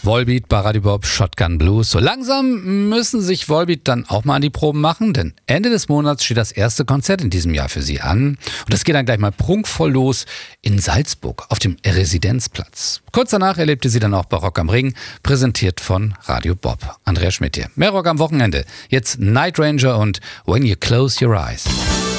Volbeat bei Radio Bob, Shotgun Blues. So langsam müssen sich Volbeat dann auch mal an die Proben machen, denn Ende des Monats steht das erste Konzert in diesem Jahr für sie an. Und das geht dann gleich mal prunkvoll los in Salzburg auf dem Residenzplatz. Kurz danach erlebte sie dann auch bei Rock am Ring, präsentiert von Radio Bob. Andrea Schmidt hier. Mehr Rock am Wochenende. Jetzt Night Ranger und When You Close Your Eyes.